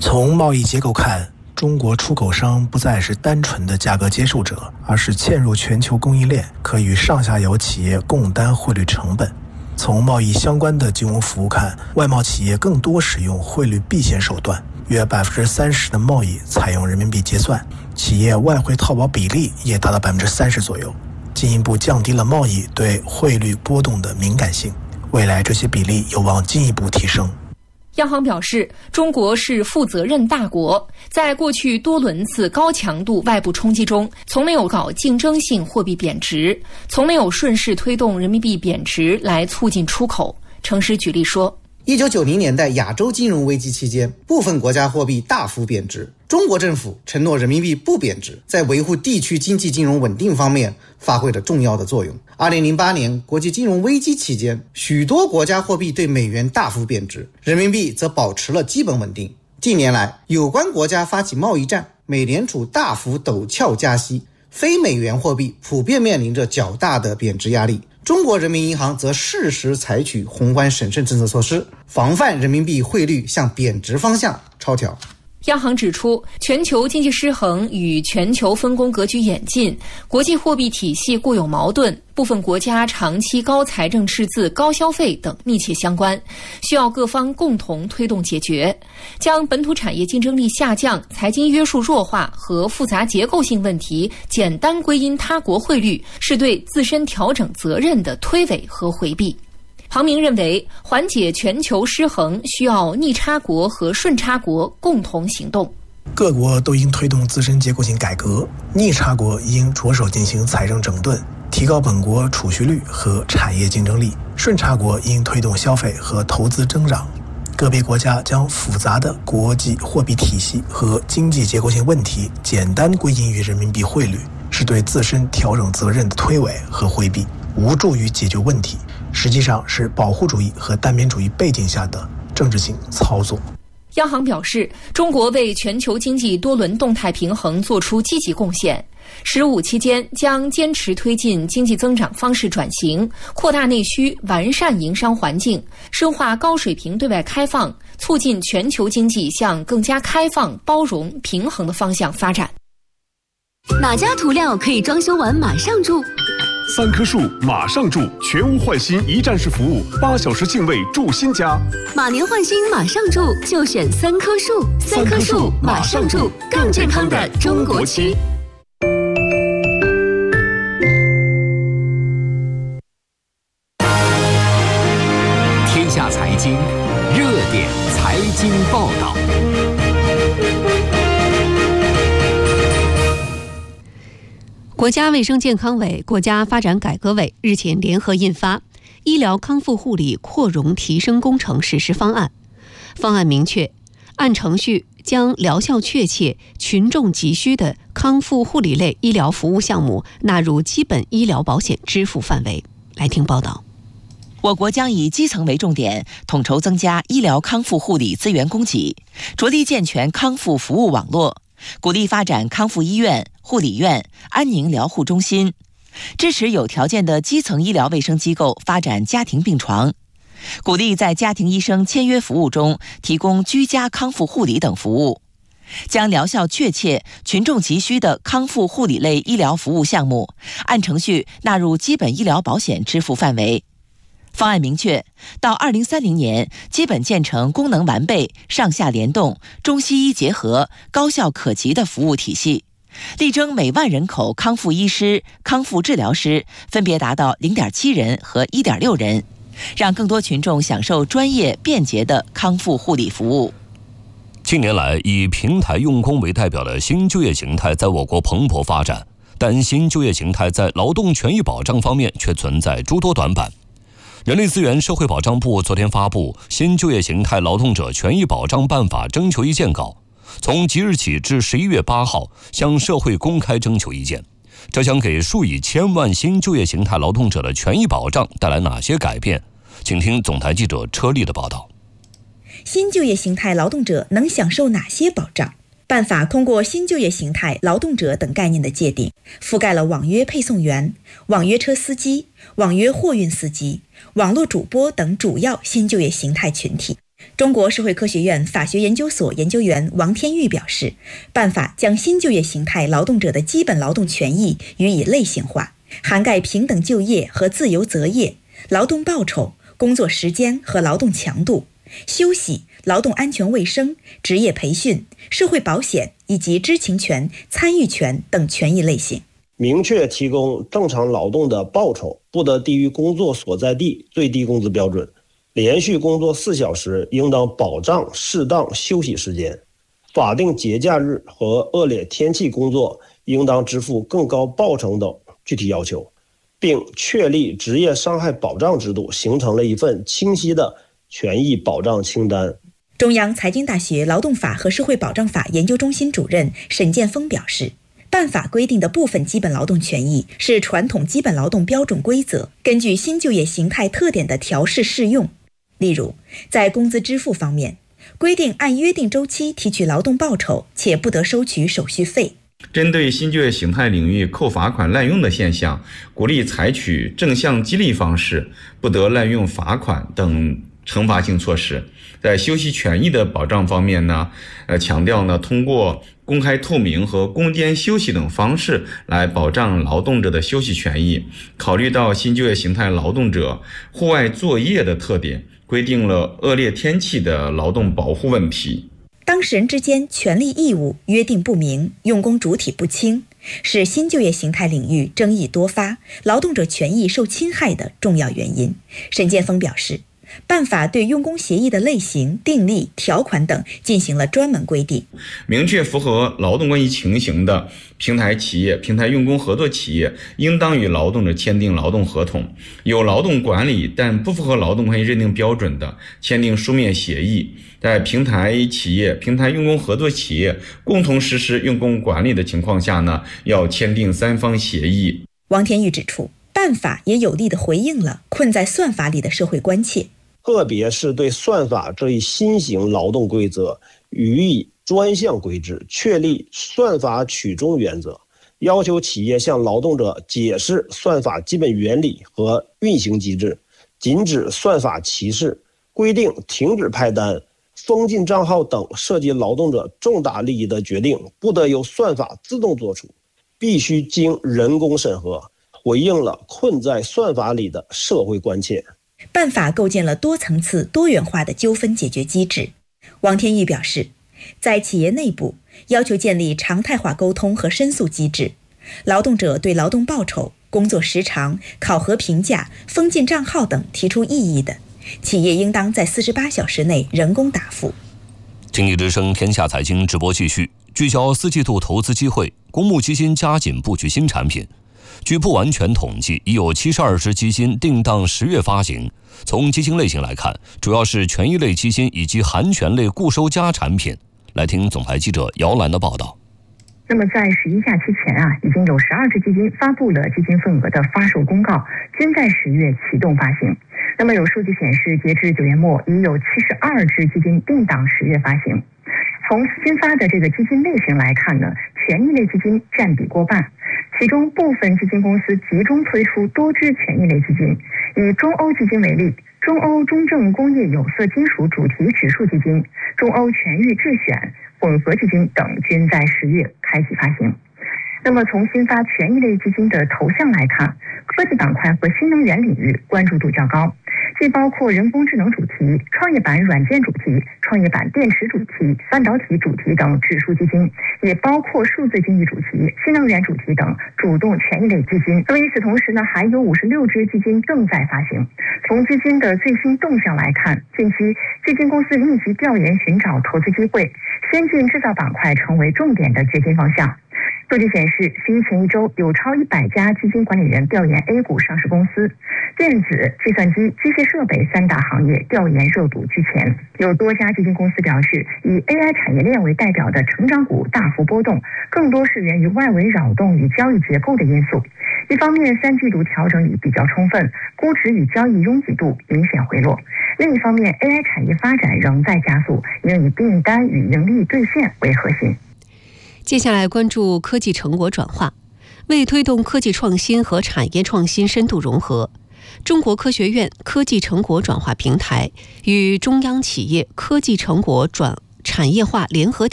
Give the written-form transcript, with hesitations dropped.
从贸易结构看，中国出口商不再是单纯的价格接受者，而是嵌入全球供应链，可与上下游企业共担汇率成本。从贸易相关的金融服务看，外贸企业更多使用汇率避险手段，约30%的贸易采用人民币结算，企业外汇套保比例也达到30%左右，进一步降低了贸易对汇率波动的敏感性。未来这些比例有望进一步提升。 央行表示，中国是负责任大国，在过去多轮次高强度外部冲击中，从没有搞竞争性货币贬值，从没有顺势推动人民币贬值来促进出口。程实举例说 ，1990年代亚洲金融危机期间，部分国家货币大幅贬值，中国政府承诺人民币不贬值，在维护地区经济金融稳定方面发挥了重要的作用。2008年国际金融危机期间，许多国家货币对美元大幅贬值，人民币则保持了基本稳定。近年来，有关国家发起贸易战，美联储大幅陡峭加息，非美元货币普遍面临着较大的贬值压力。中国人民银行则适时采取宏观审慎政策措施，防范人民币汇率向贬值方向超调。 央行指出，全球经济失衡与全球分工格局演进、国际货币体系固有矛盾、部分国家长期高财政赤字、高消费等密切相关，需要各方共同推动解决。将本土产业竞争力下降、财经约束弱化和复杂结构性问题简单归因他国汇率，是对自身调整责任的推诿和回避。庞明认为，缓解全球失衡需要逆差国和顺差国共同行动。 各国都应推动自身结构性改革，逆差国应着手进行财政整顿，提高本国储蓄率和产业竞争力；顺差国应推动消费和投资增长。个别国家将复杂的国际货币体系和经济结构性问题简单归因于人民币汇率，是对自身调整责任的推诿和回避，无助于解决问题，实际上是保护主义和单边主义背景下的政治性操作。 央行表示，中国为全球经济多轮动态平衡作出积极贡献。“15”期间将坚持推进经济增长方式转型，扩大内需，完善营商环境，深化高水平对外开放，促进全球经济向更加开放、包容、平衡的方向发展。 哪家涂料可以装修完马上住 ？3棵树马上住，全屋换新一站式服务，8小时净位住新家。 马年换新马上住，就选3棵树。3棵树马上住，更健康的中国区。 天下财经热点财经报道。 国家卫生健康委、国家发展改革委日前联合印发《医疗康复护理扩容提升工程实施方案》。方案明确，按程序将疗效确切、群众急需的康复护理类医疗服务项目纳入基本医疗保险支付范围。来听报道。 我国将以基层为重点，统筹增加医疗康复护理资源供给，着力健全康复服务网络，鼓励发展康复医院、护理院、安宁疗护中心，支持有条件的基层医疗卫生机构发展家庭病床，鼓励在家庭医生签约服务中提供居家康复护理等服务，将疗效确切、群众急需的康复护理类医疗服务项目按程序纳入基本医疗保险支付范围。方案明确，到2030年，基本建成功能完备、上下联动、中西医结合、高效可及的服务体系，力争每万人口康复医师、康复治疗师分别达到0.7人和1.6人，让更多群众享受专业便捷的康复护理服务。 近年来，以平台用工为代表的新就业形态在我国蓬勃发展，但新就业形态在劳动权益保障方面却存在诸多短板。人力资源社会保障部昨天发布《新就业形态劳动者权益保障办法》征求意见稿，从即日起至11月8号向社会公开征求意见。这将给数以千万新就业形态劳动者的权益保障带来哪些改变？请听总台记者车丽的报道。 新就业形态劳动者能享受哪些保障？办法通过新就业形态劳动者等概念的界定，覆盖了网约配送员、网约车司机、网约货运司机、网络主播等主要新就业形态群体， 中国社会科学院法学研究所研究员王天玉表示，办法将新就业形态劳动者的基本劳动权益予以类型化，涵盖平等就业和自由择业、劳动报酬、工作时间和劳动强度、休息、劳动安全卫生、职业培训、社会保险以及知情权、参与权等权益类型。 明确提供正常劳动的报酬不得低于工作所在地最低工资标准，连续工作4小时应当保障适当休息时间，法定节假日和恶劣天气工作应当支付更高报酬等具体要求，并确立职业伤害保障制度，形成了一份清晰的权益保障清单。 中央财经大学劳动法和社会保障法研究中心主任沈建峰表示，办法规定的部分基本劳动权益是传统基本劳动标准规则根据新就业形态特点的调试适用。例如，在工资支付方面，规定按约定周期提取劳动报酬，且不得收取手续费。 针对新就业形态领域扣罚款滥用的现象，鼓励采取正向激励方式，不得滥用罚款等惩罚性措施。在休息权益的保障方面呢，强调呢，通过公开透明和攻坚休息等方式来保障劳动者的休息权益。考虑到新就业形态劳动者户外作业的特点，规定了恶劣天气的劳动保护问题。 当事人之间权利义务约定不明，用工主体不清，是新就业形态领域争议多发、劳动者权益受侵害的重要原因。沈建峰表示，办法对用工协议的类型、订立、条款等进行了专门规定， 明确符合劳动关系情形的平台企业、平台用工合作企业应当与劳动者签订劳动合同；有劳动管理但不符合劳动关系认定标准的，签订书面协议。在平台企业、平台用工合作企业共同实施用工管理的情况下呢，要签订3方协议。 王天玉指出，办法也有力地回应了困在算法里的社会关切， 特别是对算法这一新型劳动规则予以专项规制，确立算法取中原则，要求企业向劳动者解释算法基本原理和运行机制，禁止算法歧视，规定停止派单、封禁账号等涉及劳动者重大利益的决定不得由算法自动做出，必须经人工审核，回应了困在算法里的社会关切。 办法构建了多层次、多元化的纠纷解决机制。王天玉表示，在企业内部要求建立常态化沟通和申诉机制，劳动者对劳动报酬、工作时长、考核评价、封禁账号等提出异议的，企业应当在48小时内人工答复。 经济之声天下财经直播继续，聚焦4季度投资机会，公募基金加紧布局新产品。据不完全统计，已有72只基金定档10月发行。从基金类型来看，主要是权益类基金以及含权类固收加产品。来听总台记者姚兰的报道。 那么在11假期前已经有12只基金发布了基金份额的发售公告，均在10月启动发行。那么有数据显示，截至9月末，已有72只基金定档10月发行。从新发的这个基金类型来看呢，权益类基金占比过半，其中部分基金公司集中推出多支权益类基金。以中欧基金为例，中欧中证工业有色金属主题指数基金、中欧全域智选混合基金等均在10月开启发行。那么从新发权益类基金的头项来看，科技板块和新能源领域关注度较高，既包括人工智能主题、创业板软件主题、创业板电池主题、半导体主题等指数基金，也包括数字经济主题、新能源主题等主动权益类基金。那么与此同时呢，还有56只基金正在发行。从基金的最新动向来看，近期基金公司密集调研寻找投资机会，先进制造板块成为重点的掘金方向。数据显示，11前一周有超100家基金管理人调研 A 股上市公司，电子、计算机、机械设备3大行业调研热度居前。有多家基金公司表示，以 AI 产业链为代表的成长股大幅波动，更多是源于外围扰动与交易结构的因素。一方面，3季度调整已比较充分，估值与交易拥挤度明显回落；另一方面 ，AI 产业发展仍在加速，应以订单与盈利兑现为核心。 接下来关注科技成果转化。为推动科技创新和产业创新深度融合， 中国科学院科技成果转化平台与中央企业科技成果产业化联合体